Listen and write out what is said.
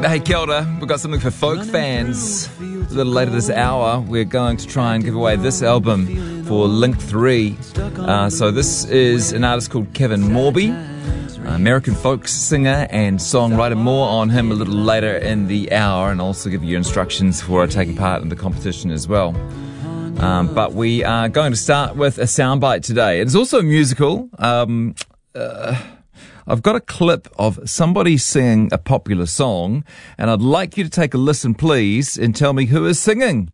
Hey, kia ora. We've got something for folk fans. A little later this hour, we're going to try and give away this album for Link 3. So this is an artist called Kevin Morby, American folk singer and songwriter. More on him a little later in the hour, and also give you instructions for taking part in the competition as well. But we are going to start with a soundbite today. It's also musical. I've got a clip of somebody singing a popular song, and I'd like you to take a listen, please, and tell me who is singing.